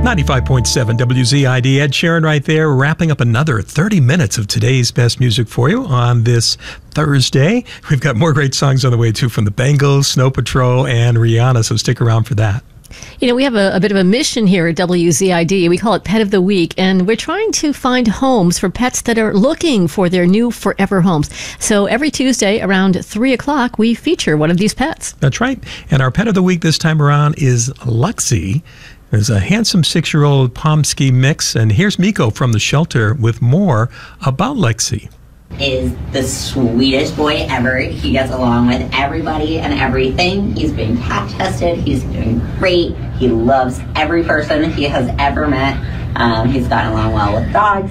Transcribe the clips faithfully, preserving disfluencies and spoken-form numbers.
ninety-five point seven W Z I D. Ed Sheeran right there, wrapping up another thirty minutes of today's best music for you on this Thursday. We've got more great songs on the way, too, from the Bengals, Snow Patrol, and Rihanna, so stick around for that. You know, we have a, a bit of a mission here at W Z I D. We call it Pet of the Week, and we're trying to find homes for pets that are looking for their new forever homes. So every Tuesday around three o'clock, we feature one of these pets. That's right. And our Pet of the Week this time around is Luxie. There's a handsome six-year-old Pomsky mix, and here's Miko from the shelter with more about Lexi. Is the sweetest boy ever. He gets along with everybody and everything. He's been cat tested. He's doing great. He loves every person he has ever met. Um, he's gotten along well with dogs.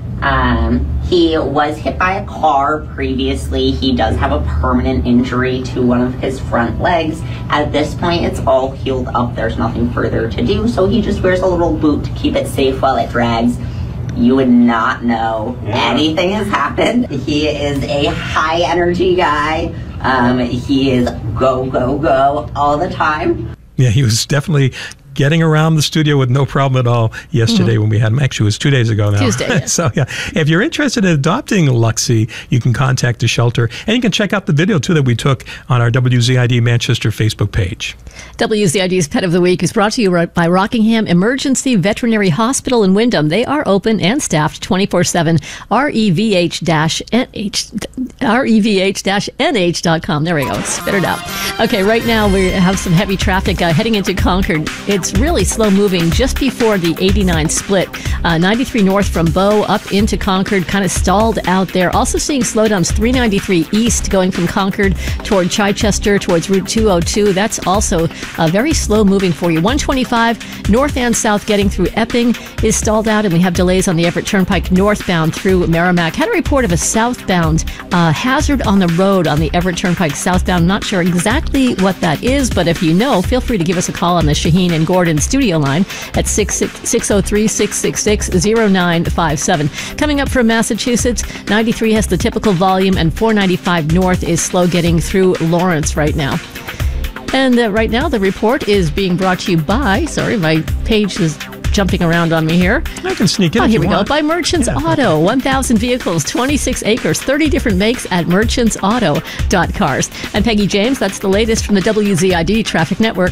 Um, he was hit by a car previously. He does have a permanent injury to one of his front legs. At this point, it's all healed up. There's nothing further to do, so he just wears a little boot to keep it safe while it drags. You would not know yeah. anything has happened. He is a high energy guy. Um, he is go, go, go all the time. Yeah, he was definitely getting around the studio with no problem at all yesterday mm-hmm. when we had him. Actually, it was two days ago now. Tuesday. Yeah. So, yeah, if you're interested in adopting Luxie, you can contact the shelter. And you can check out the video, too, that we took on our W Z I D Manchester Facebook page. W Z I D's Pet of the Week is brought to you by Rockingham Emergency Veterinary Hospital in Wyndham. They are open and staffed twenty-four seven. R E V H N H R E V H N H dot com. There we go. Spit it out. Okay, right now we have some heavy traffic uh, heading into Concord. It's really slow moving just before the eighty-nine split. Uh, ninety-three north from Bow up into Concord, kind of stalled out there. Also seeing slowdowns three ninety-three east going from Concord toward Chichester towards Route two oh two. That's also uh, very slow moving for you. one twenty-five north and south getting through Epping is stalled out, and we have delays on the Everett Turnpike northbound through Merrimack. Had a report of a southbound uh, hazard on the road on the Everett Turnpike southbound. Not sure exactly what that is, but if you know, feel free to give us a call on the Shaheen and Gordon studio line at six oh three, six six six, oh nine five seven. Coming up from Massachusetts, ninety-three has the typical volume, and four ninety-five north is slow getting through Lawrence right now. And uh, right now, the report is being brought to you by, sorry, my page is jumping around on me here. I can sneak in. Oh, if here you we want. go. By Merchants yeah. Auto. one thousand vehicles, twenty-six acres, thirty different makes at merchants auto dot cars. I'm Peggy James. That's the latest from the W Z I D Traffic Network.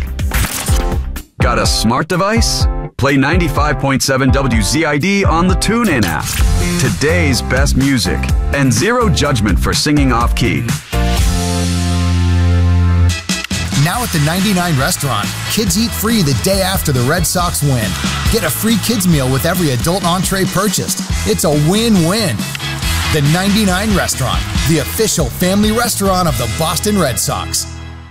Got a smart device? Play ninety-five point seven W Z I D on the TuneIn app. Today's best music and zero judgment for singing off-key. Now at the ninety-nine restaurant, kids eat free the day after the Red Sox win. Get a free kids meal with every adult entree purchased. It's a win-win. The ninety-nine restaurant, the official family restaurant of the Boston Red Sox.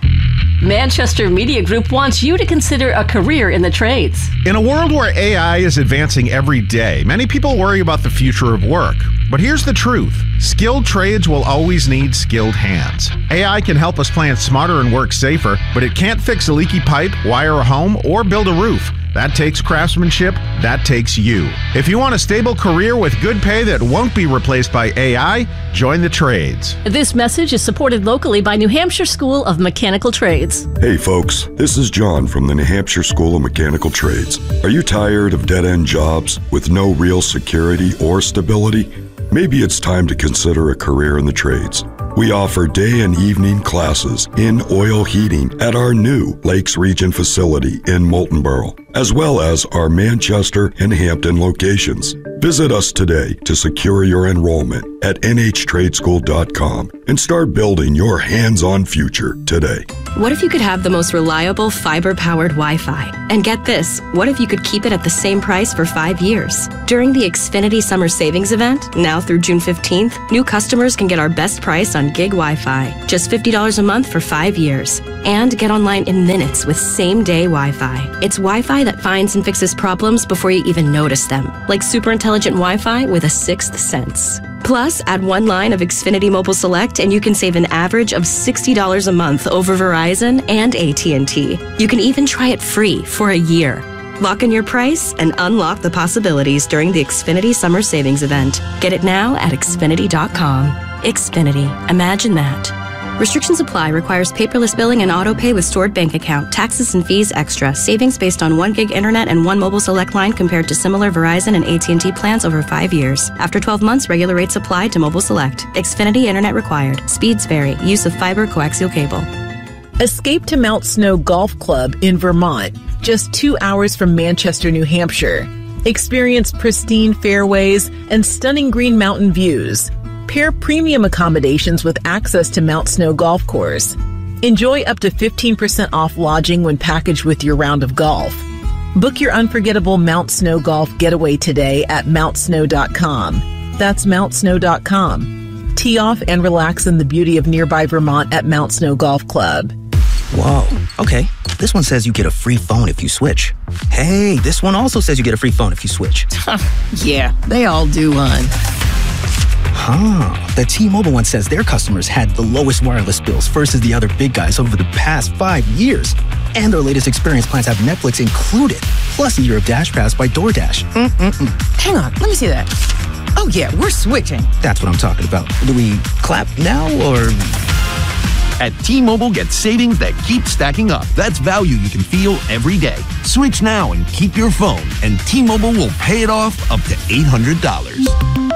Manchester Media Group wants you to consider a career in the trades. In a world where A I is advancing every day, many people worry about the future of work. But here's the truth. Skilled trades will always need skilled hands. A I can help us plan smarter and work safer, but it can't fix a leaky pipe, wire a home, or build a roof. That takes craftsmanship. That takes you. If you want a stable career with good pay that won't be replaced by A I, join the trades. This message is supported locally by New Hampshire School of Mechanical Trades. Hey folks, this is John from the New Hampshire School of Mechanical Trades. Are you tired of dead-end jobs with no real security or stability? Maybe it's time to consider a career in the trades. We offer day and evening classes in oil heating at our new Lakes Region facility in Moultonborough, as well as our Manchester and Hampton locations. Visit us today to secure your enrollment at N H trade school dot com and start building your hands-on future today. What if you could have the most reliable fiber-powered Wi-Fi? And get this, what if you could keep it at the same price for five years? During the Xfinity Summer Savings Event, now through June fifteenth, new customers can get our best price on gig Wi-Fi, just fifty dollars a month for five years. And get online in minutes with same-day Wi-Fi. It's Wi-Fi that finds and fixes problems before you even notice them, like super intelligent Wi-Fi with a sixth sense. Plus, add one line of Xfinity Mobile Select and you can save an average of sixty dollars a month over Verizon and A T and T. You can even try it free for a year. Lock in your price and unlock the possibilities during the Xfinity Summer Savings Event. Get it now at Xfinity dot com. Xfinity. Imagine that. Restrictions apply. Requires paperless billing and auto pay with stored bank account. Taxes and fees extra. Savings based on one gig internet and one mobile select line compared to similar Verizon and A T and T plans over five years. After twelve months, regular rates apply to mobile select. Xfinity internet required. Speeds vary. Use of fiber coaxial cable. Escape to Mount Snow Golf Club in Vermont, just two hours from Manchester, New Hampshire. Experience pristine fairways and stunning Green Mountain views. Pair premium accommodations with access to Mount Snow Golf Course. Enjoy up to fifteen percent off lodging when packaged with your round of golf. Book your unforgettable Mount Snow Golf getaway today at mount snow dot com. That's mount snow dot com. Tee off and relax in the beauty of nearby Vermont at Mount Snow Golf Club. Whoa, okay. This one says you get a free phone if you switch. Hey, this one also says you get a free phone if you switch. Yeah, they all do, hon. Huh. The T-Mobile one says their customers had the lowest wireless bills versus the other big guys over the past five years. And their latest experience plans have Netflix included, plus a year of Dash Pass by DoorDash. Mm-mm-mm. Hang on, let me see that. Oh yeah, we're switching. That's what I'm talking about. Do we clap now or... At T-Mobile, get savings that keep stacking up. That's value you can feel every day. Switch now and keep your phone, and T-Mobile will pay it off up to eight hundred dollars.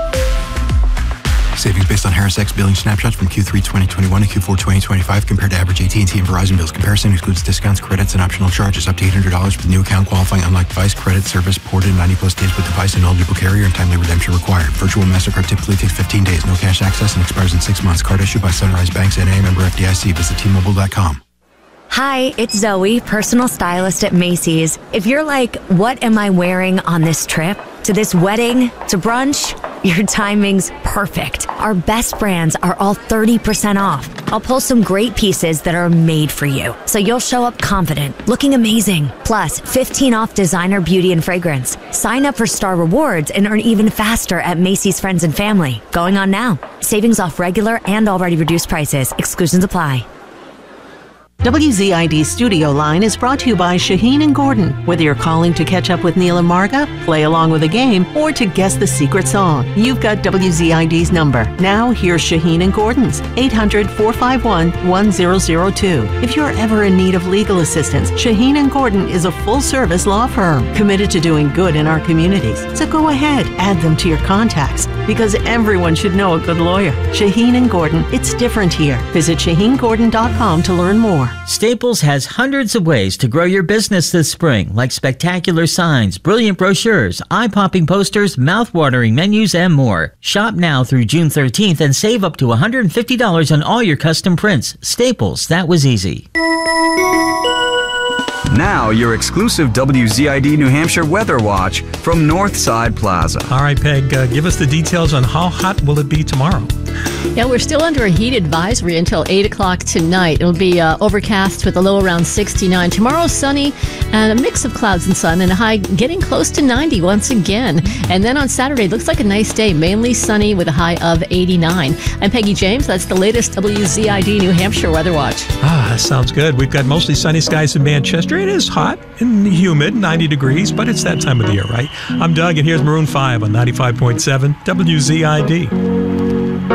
Savings based on Harris X billing snapshots from Q three twenty twenty-one to Q four twenty twenty-five compared to average A T and T and Verizon bills. Comparison excludes discounts, credits, and optional charges. Up to eight hundred dollars for the new account qualifying unlike device. Credit service ported ninety plus days with device and eligible carrier, and timely redemption required. Virtual MasterCard typically takes fifteen days. No cash access and expires in six months. Card issued by Sunrise Banks N A, member F D I C. Visit T Mobile dot com. Hi, it's Zoe, personal stylist at Macy's. If you're like, what am I wearing on this trip? To this wedding? To brunch? Your timing's perfect. Our best brands are all thirty percent off. I'll pull some great pieces that are made for you, so you'll show up confident, looking amazing. Plus, fifteen off designer beauty and fragrance. Sign up for Star Rewards and earn even faster at Macy's Friends and Family. Going on now. Savings off regular and already reduced prices. Exclusions apply. W Z I D Studio Line is brought to you by Shaheen and Gordon. Whether you're calling to catch up with Neil and Marga, play along with a game, or to guess the secret song, you've got W Z I D's number. Now, here's Shaheen and Gordon's, eight hundred, four five one, one zero zero two. If you're ever in need of legal assistance, Shaheen and Gordon is a full-service law firm committed to doing good in our communities. So go ahead, add them to your contacts, because everyone should know a good lawyer. Shaheen and Gordon, it's different here. Visit shaheen gordon dot com to learn more. Staples has hundreds of ways to grow your business this spring, like spectacular signs, brilliant brochures, eye-popping posters, mouth-watering menus, and more. Shop now through June thirteenth and save up to one hundred fifty dollars on all your custom prints. Staples, that was easy. Now, your exclusive W Z I D New Hampshire Weather Watch from Northside Plaza. All right, Peg, uh, give us the details on how hot will it be tomorrow? Yeah, we're still under a heat advisory until eight o'clock tonight. It'll be uh, overcast with a low around sixty-nine. Tomorrow, sunny and a mix of clouds and sun, and a high getting close to ninety once again. And then on Saturday, looks like a nice day, mainly sunny with a high of eighty-nine. I'm Peggy James. That's the latest W Z I D New Hampshire Weather Watch. Ah, that sounds good. We've got mostly sunny skies in Manchester. It is hot and humid, ninety degrees, but it's that time of the year, right? I'm Doug, and here's Maroon five on ninety-five point seven W Z I D.